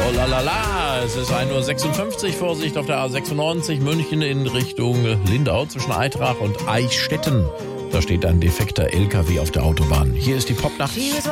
Oh la la la, es ist 1:56 Uhr, Vorsicht auf der A96 München in Richtung Lindau zwischen Eitrach und Eichstätten. Da steht ein defekter LKW auf der Autobahn. Hier ist die Popnacht.